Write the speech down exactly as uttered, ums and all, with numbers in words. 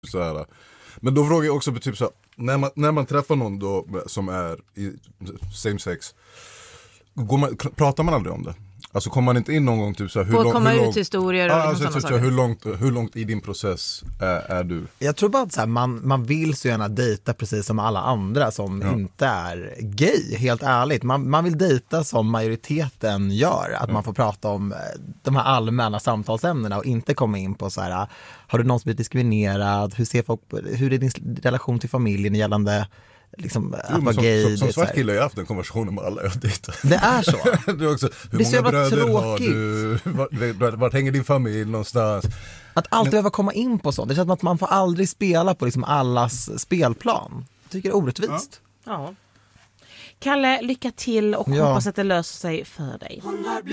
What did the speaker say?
så här. Men då frågar jag också typ så här, när man när man träffar någon då som är i same sex, går man, pratar man aldrig om det? Alltså kommer man inte in någon gång typ så här, hur och långt komma hur ut långt, historier och ah, liksom alltså, sådana typ, hur långt hur långt i din process är, är du? Jag tror bara att så här, man, man vill så gärna dejta precis som alla andra som Ja. inte är gay, helt ärligt. Man, man vill dejta som majoriteten gör, att Ja. man får prata om de här allmänna samtalsämnena och inte komma in på så här, har du någonsin blivit diskriminerad, hur ser folk, hur är din relation till familjen gällande liksom, att Jo, vara som, gay. som, som det är så här- svart kille har jag haft en konversation med alla jag dejtar. Det är så. Det är också, hur Det är så många jävla bröder har tråkigt. du? Vart, vart, vart hänger din familj någonstans? Att alltid behöva komma in på sånt. Det känns som att man får aldrig spela på liksom allas spelplan. Jag tycker det är orättvist. Ja. Kalle, lycka till och Ja. hoppas att det löser sig för dig.